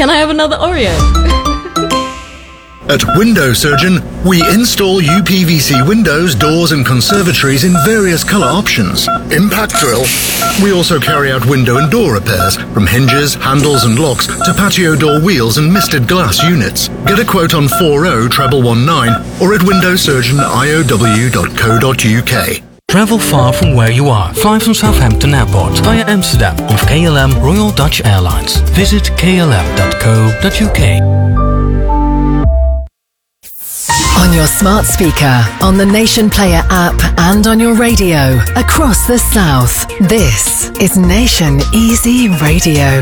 Can I have another Oreo? At Window Surgeon, we install UPVC windows, doors and conservatories in various colour options. Impact Drill. We also carry out window and door repairs, from hinges, handles and locks to patio door wheels and misted glass units. Get a quote on 401119 or at windowsurgeoniow.co.uk. Travel far from where you are. Fly from Southampton Airport via Amsterdam with KLM Royal Dutch Airlines. Visit klm.co.uk. On your smart speaker, on the Nation Player app and on your radio across the South. This is Nation Easy Radio.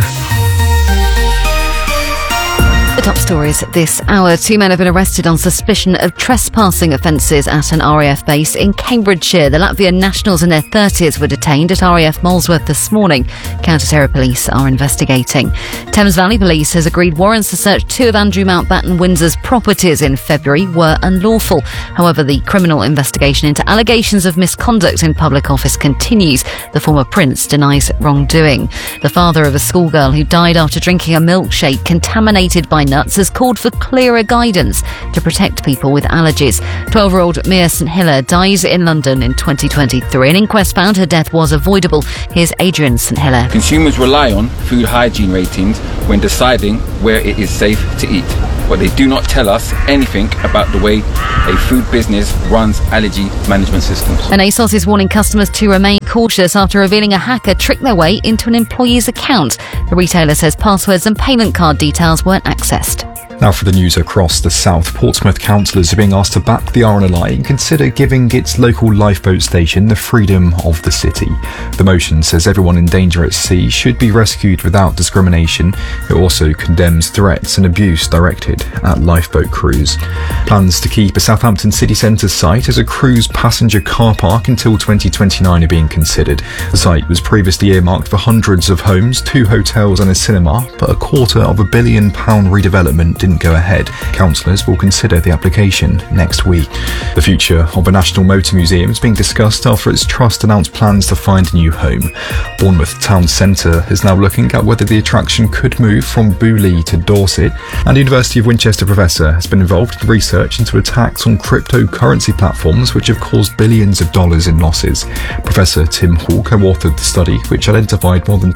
The top stories this hour. 2 men have been arrested on suspicion of trespassing offences at an RAF base in Cambridgeshire. The Latvian nationals in their 30s were detained at RAF Molesworth this morning. Counter-terror police are investigating. Thames Valley Police has agreed warrants to search 2 of Andrew Mountbatten Windsor's properties in February were unlawful. However, the criminal investigation into allegations of misconduct in public office continues. The former prince denies wrongdoing. The father of a schoolgirl who died after drinking a milkshake contaminated by nuts has called for clearer guidance to protect people with allergies. 12-year-old Mia St Hiller dies in London in 2023. An inquest found her death was avoidable. Here's Adrian St Hiller. Consumers rely on food hygiene ratings when deciding where it is safe to eat, but they do not tell us anything about the way a food business runs allergy management systems. And ASOS is warning customers to remain cautious after revealing a hacker tricked their way into an employee's account. The retailer says passwords and payment card details weren't accessed. Now for the news across the south. Portsmouth councillors are being asked to back the RNLI and consider giving its local lifeboat station the freedom of the city. The motion says everyone in danger at sea should be rescued without discrimination. It also condemns threats and abuse directed at lifeboat crews. Plans to keep a Southampton city centre site as a cruise passenger car park until 2029 are being considered. The site was previously earmarked for hundreds of homes, 2 hotels and a cinema, but a £250 million redevelopment didn't go ahead. Councillors will consider the application next week. The future of a National Motor Museum is being discussed after its trust announced plans to find a new home. Bournemouth Town Centre is now looking at whether the attraction could move from Booley to Dorset, and the University of Winchester professor has been involved in research into attacks on cryptocurrency platforms which have caused billions of dollars in losses. Professor Tim Hall co-authored the study, which identified more than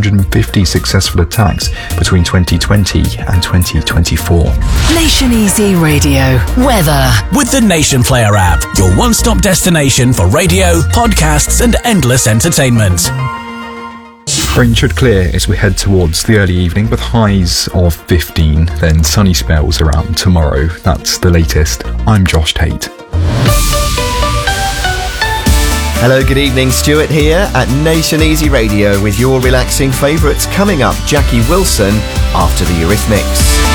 250 successful attacks between 2020 and 2024. Nation Easy Radio. Weather. With the Nation Player app, your one-stop destination for radio, podcasts and endless entertainment. Rain should clear as we head towards the early evening with highs of 15, then sunny spells around tomorrow. That's the latest. I'm Josh Tate. Hello, good evening. Stuart here at Nation Easy Radio with your relaxing favourites. Coming up, Jackie Wilson after the Eurythmics.